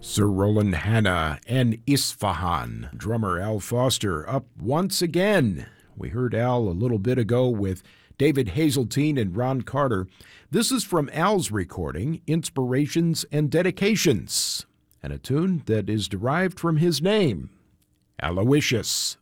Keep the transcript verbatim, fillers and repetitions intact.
Sir Roland Hanna and Isfahan. Drummer Al Foster up once again. We heard Al a little bit ago with David Hazeltine and Ron Carter. This is from Al's recording, Inspirations and Dedications, and a tune that is derived from his name, Aloysius.